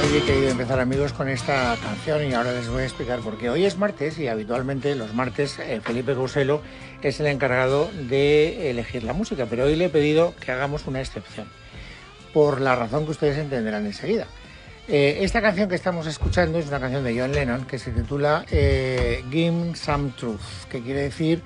Hoy he querido empezar, amigos, con esta canción y ahora les voy a explicar por qué. Hoy es martes y habitualmente los martes Felipe Couselo es el encargado de elegir la música, pero hoy le he pedido que hagamos una excepción, por la razón que ustedes entenderán enseguida. Esta canción que estamos escuchando es una canción de John Lennon que se titula Give Some Truth, que quiere decir,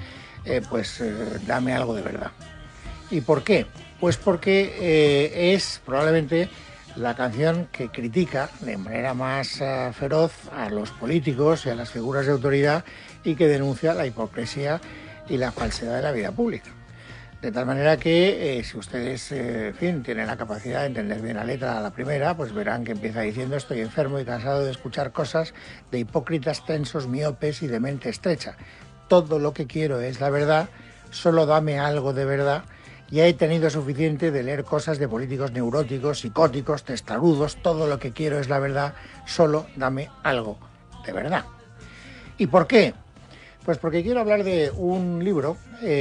dame algo de verdad. ¿Y por qué? Pues porque es probablemente la canción que critica de manera más feroz a los políticos y a las figuras de autoridad y que denuncia la hipocresía y la falsedad de la vida pública. De tal manera que si ustedes tienen la capacidad de entender bien la letra a la primera, pues verán que empieza diciendo: estoy enfermo y cansado de escuchar cosas de hipócritas tensos, miopes y de mente estrecha. Todo lo que quiero es la verdad, solo dame algo de verdad. Ya he tenido suficiente de leer cosas de políticos neuróticos, psicóticos, testarudos. Todo lo que quiero es la verdad, solo dame algo de verdad. ¿Y por qué? Pues porque quiero hablar de un libro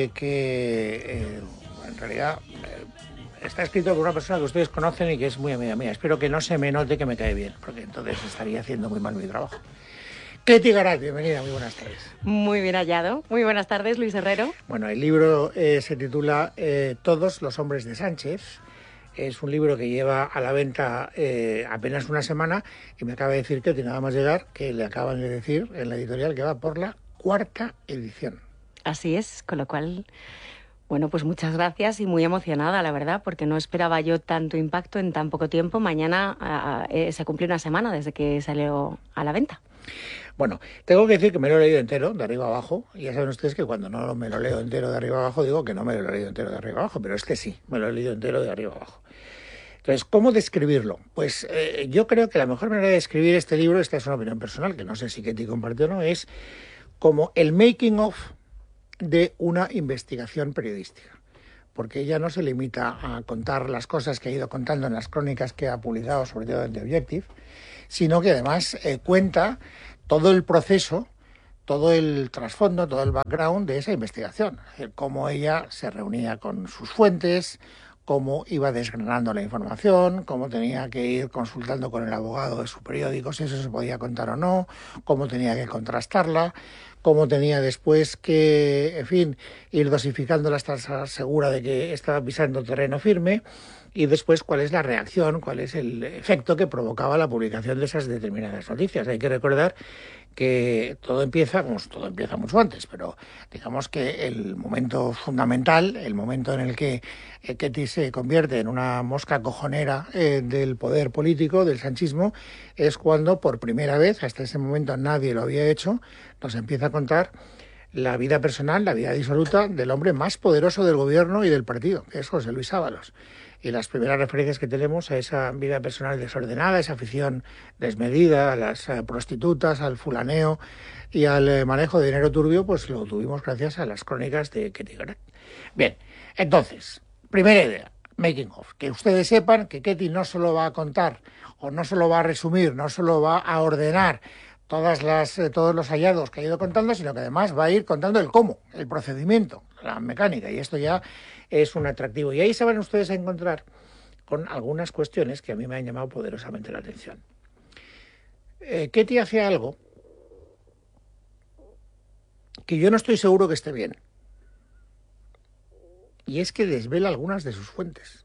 que en realidad está escrito por una persona que ustedes conocen y que es muy amiga mía. Espero que no se me note que me cae bien, porque entonces estaría haciendo muy mal mi trabajo. Ketty Garat, bienvenida, muy buenas tardes. Muy bien hallado. Muy buenas tardes, Luis Herrero. Bueno, el libro se titula Todos los hombres de Sánchez. Es un libro que lleva a la venta apenas una semana y me acaba de decir Ketty, nada más llegar, que le acaban de decir en la editorial que va por la 4ª edición. Así es, con lo cual, bueno, pues muchas gracias y muy emocionada, la verdad, porque no esperaba yo tanto impacto en tan poco tiempo. Mañana se cumple una semana desde que salió a la venta. Bueno, tengo que decir que me lo he leído entero, de arriba a abajo, y ya saben ustedes que cuando no me lo leo entero de arriba a abajo digo que no me lo he leído entero de arriba a abajo, pero este sí, me lo he leído entero de arriba a abajo. Entonces, ¿cómo describirlo? Pues yo creo que la mejor manera de describir este libro, esta es una opinión personal, que no sé si Ketty comparte o no, es como el making of de una investigación periodística. Porque ella no se limita a contar las cosas que ha ido contando en las crónicas que ha publicado, sobre todo en The Objective, sino que además cuenta todo el proceso, todo el trasfondo, todo el background de esa investigación. Cómo ella se reunía con sus fuentes, cómo iba desgranando la información, cómo tenía que ir consultando con el abogado de su periódico si eso se podía contar o no, cómo tenía que contrastarla, cómo tenía después que, ir dosificándola hasta estar segura de que estaba pisando terreno firme, y después cuál es la reacción, cuál es el efecto que provocaba la publicación de esas determinadas noticias. Hay que recordar que todo empieza mucho antes, pero digamos que el momento fundamental, el momento en el que Ketty se convierte en una mosca cojonera del poder político, del sanchismo, es cuando por primera vez, hasta ese momento nadie lo había hecho, nos empieza a contar la vida personal, la vida disoluta del hombre más poderoso del gobierno y del partido, que es José Luis Ábalos. Y las primeras referencias que tenemos a esa vida personal desordenada, esa afición desmedida a las prostitutas, al fulaneo y al manejo de dinero turbio, pues lo tuvimos gracias a las crónicas de Ketty Garat. Bien, entonces, primera idea, making of. Que ustedes sepan que Ketty no solo va a contar, o no solo va a resumir, no solo va a ordenar todos los hallazgos que ha ido contando, sino que además va a ir contando el cómo, el procedimiento, la mecánica, y esto ya es un atractivo. Y ahí se van ustedes a encontrar con algunas cuestiones que a mí me han llamado poderosamente la atención. Ketty hace algo que yo no estoy seguro que esté bien, y es que desvela algunas de sus fuentes.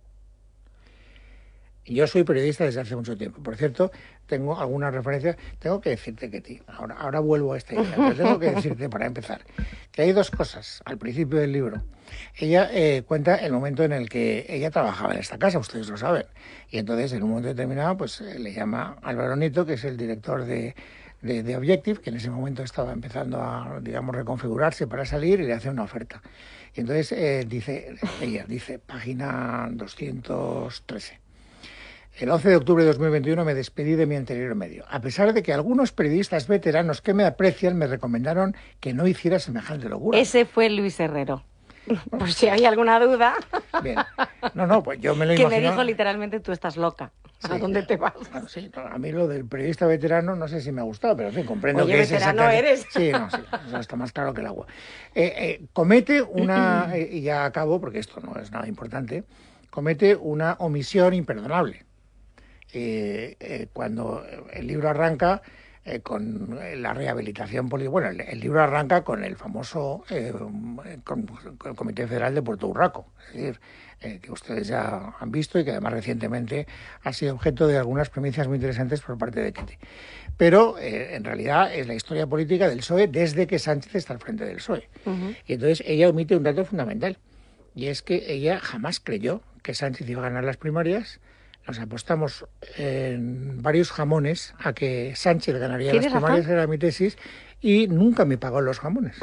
Yo soy periodista desde hace mucho tiempo. Por cierto, tengo algunas referencias. Tengo que decirte, Ketty, ahora vuelvo a esta idea, pero tengo que decirte, para empezar, que hay dos cosas al principio del libro. Ella cuenta el momento en el que ella trabajaba en esta casa, ustedes lo saben. Y entonces, en un momento determinado, pues le llama Álvaro Nieto, que es el director de Objective, que en ese momento estaba empezando a, reconfigurarse para salir, y le hace una oferta. Y entonces dice, página 213. El 11 de octubre de 2021 me despedí de mi anterior medio, a pesar de que algunos periodistas veteranos que me aprecian me recomendaron que no hiciera semejante locura. Ese fue Luis Herrero. Por si hay alguna duda. Bien. No, pues yo me lo imagino. Que me dijo literalmente, tú estás loca. ¿A dónde te vas? Bueno, sí, a mí lo del periodista veterano no sé si me ha gustado, pero en fin, comprendo. Oye, que es veterano eres. Sí, eso está más claro que el agua. Comete una, y ya acabo porque esto no es nada importante, comete una omisión imperdonable. cuando el libro arranca con la rehabilitación política. Bueno, el libro arranca con el famoso con el Comité Federal de Puerto Urraco, es decir, que ustedes ya han visto y que además recientemente ha sido objeto de algunas primicias muy interesantes por parte de Ketty. Pero en realidad es la historia política del PSOE desde que Sánchez está al frente del PSOE. Y entonces ella omite un dato fundamental, y es que ella jamás creyó que Sánchez iba a ganar las primarias. Nos apostamos en varios jamones a que Sánchez ganaría las primarias, era mi tesis, y nunca me pagó los jamones.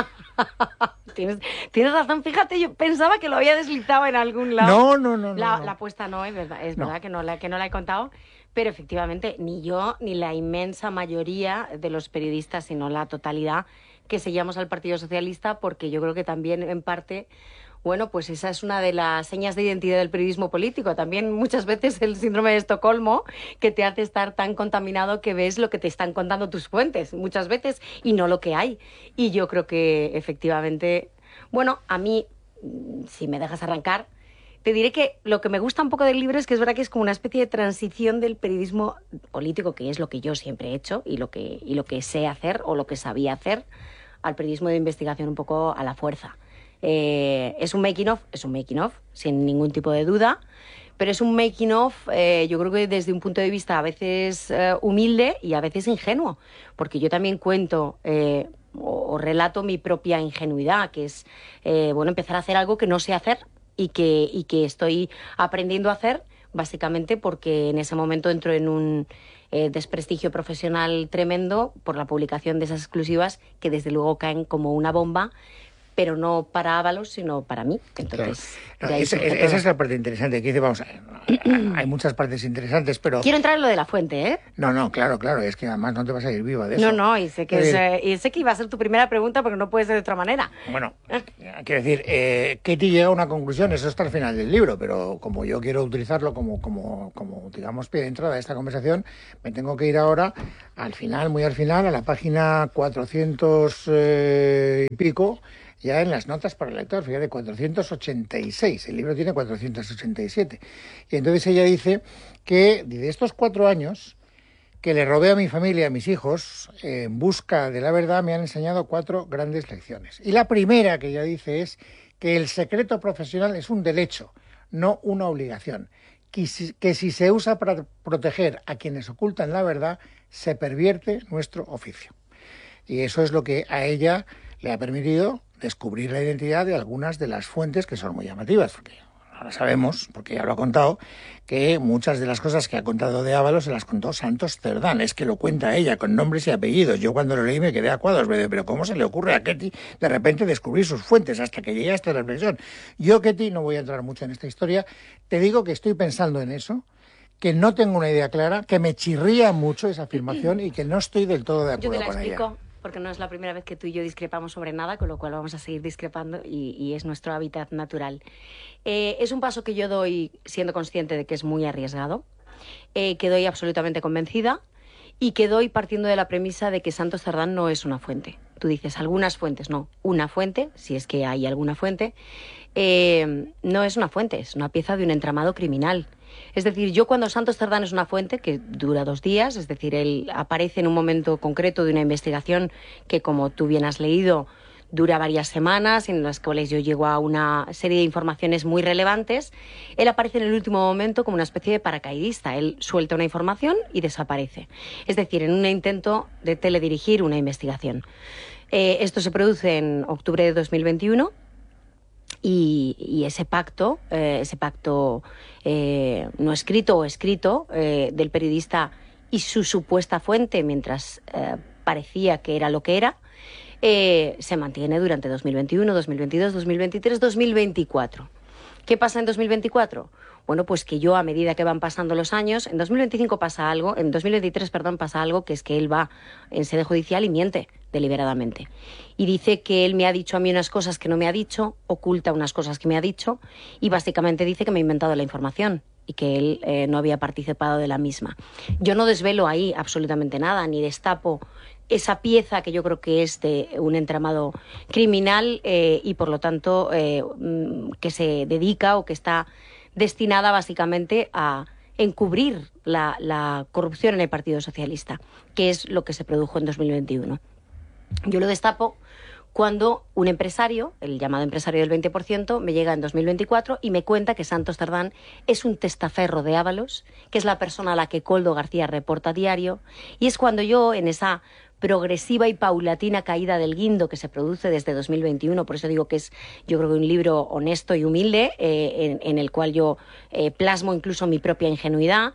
Tienes razón, fíjate, yo pensaba que lo había deslizado en algún lado. No. La apuesta no, es verdad que no la he contado, pero efectivamente ni yo ni la inmensa mayoría de los periodistas, sino la totalidad, que seguíamos al Partido Socialista, porque yo creo que también en parte... Bueno, pues esa es una de las señas de identidad del periodismo político. También muchas veces el síndrome de Estocolmo, que te hace estar tan contaminado que ves lo que te están contando tus fuentes muchas veces y no lo que hay. Y yo creo que efectivamente, bueno, a mí, si me dejas arrancar, te diré que lo que me gusta un poco del libro es que es verdad que es como una especie de transición del periodismo político, que es lo que yo siempre he hecho y lo que sé hacer o lo que sabía hacer, al periodismo de investigación un poco a la fuerza. Es un making of, sin ningún tipo de duda, pero es un making of, yo creo que desde un punto de vista a veces humilde y a veces ingenuo, porque yo también cuento o relato mi propia ingenuidad, que es empezar a hacer algo que no sé hacer y que estoy aprendiendo a hacer, básicamente porque en ese momento entro en un desprestigio profesional tremendo por la publicación de esas exclusivas que desde luego caen como una bomba, pero no para Ábalos, sino para mí. Entonces, claro. Esa es la parte interesante. Que dice, vamos, hay muchas partes interesantes, pero... Quiero entrar en lo de la fuente, ¿eh? No, claro, es que además no te vas a ir viva de eso. No, y sé que iba a ser tu primera pregunta, porque no puede ser de otra manera. Bueno, quiero decir, Ketty llega a una conclusión, eso está al final del libro, pero como yo quiero utilizarlo como digamos, pie de entrada de esta conversación, me tengo que ir ahora al final, muy al final, a la página 400 y pico, ya en las notas para el lector, fíjate, 486, el libro tiene 487. Y entonces ella dice que de estos 4 años que le robé a mi familia, a mis hijos, en busca de la verdad, me han enseñado 4 grandes lecciones. Y la primera que ella dice es que el secreto profesional es un derecho, no una obligación. Que si se usa para proteger a quienes ocultan la verdad, se pervierte nuestro oficio. Y eso es lo que a ella le ha permitido descubrir la identidad de algunas de las fuentes que son muy llamativas, porque ahora sabemos, porque ya lo ha contado, que muchas de las cosas que ha contado de Ábalos se las contó Santos Cerdán. Es que lo cuenta ella con nombres y apellidos. Yo cuando lo leí me quedé a cuadros, pero ¿cómo se le ocurre a Ketty de repente descubrir sus fuentes hasta que llegué a esta reflexión? Yo, Ketty, no voy a entrar mucho en esta historia, te digo que estoy pensando en eso, que no tengo una idea clara, que me chirría mucho esa afirmación y que no estoy del todo de acuerdo con ella. Porque no es la primera vez que tú y yo discrepamos sobre nada, con lo cual vamos a seguir discrepando y es nuestro hábitat natural. Es un paso que yo doy siendo consciente de que es muy arriesgado, que doy absolutamente convencida y que doy partiendo de la premisa de que Santos Cerdán no es una fuente. Tú dices algunas fuentes, no, una fuente, si es que hay alguna fuente, no es una fuente, es una pieza de un entramado criminal. Es decir, yo cuando Santos Cerdán es una fuente que dura 2 días, es decir, él aparece en un momento concreto de una investigación que, como tú bien has leído, dura varias semanas, en las cuales yo llego a una serie de informaciones muy relevantes. Él aparece en el último momento como una especie de paracaidista. Él suelta una información y desaparece. Es decir, en un intento de teledirigir una investigación. Esto se produce en octubre de 2021. Y ese pacto no escrito o escrito del periodista y su supuesta fuente, mientras parecía que era lo que era, se mantiene durante 2021, 2022, 2023, 2024. ¿Qué pasa en 2024? Bueno, pues que yo, a medida que van pasando los años, en 2025 pasa algo, en 2023, pasa algo, que es que él va en sede judicial y miente deliberadamente. Y dice que él me ha dicho a mí unas cosas que no me ha dicho, oculta unas cosas que me ha dicho, y básicamente dice que me ha inventado la información y que él no había participado de la misma. Yo no desvelo ahí absolutamente nada, ni destapo esa pieza que yo creo que es de un entramado criminal y por lo tanto que se dedica o que está destinada básicamente a encubrir la corrupción en el Partido Socialista, que es lo que se produjo en 2021. Yo lo destapo cuando un empresario, el llamado empresario del 20%, me llega en 2024 y me cuenta que Santos Cerdán es un testaferro de Ábalos, que es la persona a la que Koldo García reporta a diario, y es cuando yo, en esa progresiva y paulatina caída del guindo que se produce desde 2021, por eso digo que es, yo creo que un libro honesto y humilde, en el cual yo plasmo incluso mi propia ingenuidad,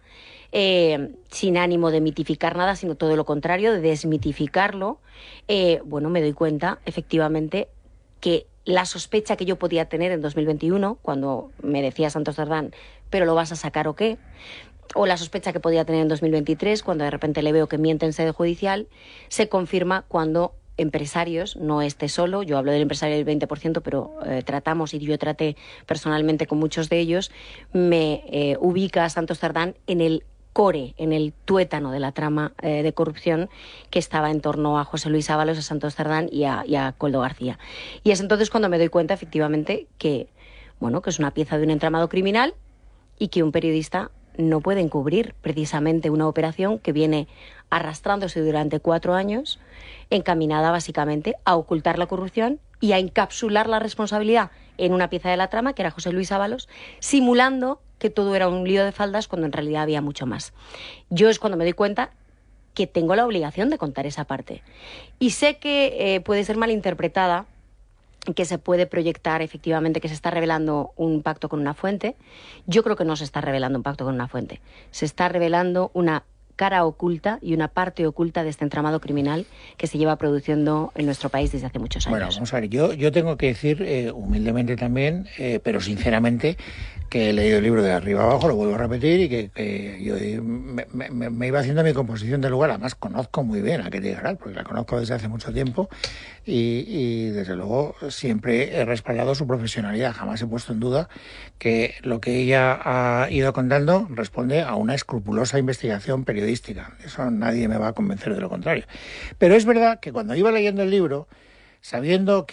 sin ánimo de mitificar nada, sino todo lo contrario, de desmitificarlo, bueno, me doy cuenta, efectivamente, que la sospecha que yo podía tener en 2021, cuando me decía Santos Cerdán, ¿pero lo vas a sacar o qué?, o la sospecha que podía tener en 2023, cuando de repente le veo que miente en sede judicial, se confirma cuando empresarios, no esté solo, yo hablo del empresario del 20%, pero tratamos, y yo traté personalmente con muchos de ellos, me ubica a Santos Cerdán en el core, en el tuétano de la trama de corrupción que estaba en torno a José Luis Ábalos, a Santos Cerdán y a Koldo García. Y es entonces cuando me doy cuenta, efectivamente, que, bueno, que es una pieza de un entramado criminal y que un periodista no puede encubrir precisamente una operación que viene arrastrándose durante 4 años, encaminada básicamente a ocultar la corrupción y a encapsular la responsabilidad en una pieza de la trama, que era José Luis Ábalos, simulando que todo era un lío de faldas cuando en realidad había mucho más. Yo es cuando me doy cuenta que tengo la obligación de contar esa parte. Y sé que puede ser malinterpretada, que se puede proyectar efectivamente que se está revelando un pacto con una fuente. Yo creo que no se está revelando un pacto con una fuente. Se está revelando una cara oculta y una parte oculta de este entramado criminal que se lleva produciendo en nuestro país desde hace muchos años. Bueno, vamos a ver, yo tengo que decir humildemente también, pero sinceramente, que he leído el libro de arriba abajo, lo vuelvo a repetir, y que yo me iba haciendo mi composición del lugar. Además conozco muy bien a Ketty Garat, porque la conozco desde hace mucho tiempo, y desde luego siempre he respaldado su profesionalidad. Jamás he puesto en duda que lo que ella ha ido contando responde a una escrupulosa investigación periodística. Eso nadie me va a convencer de lo contrario. Pero es verdad que cuando iba leyendo el libro, sabiendo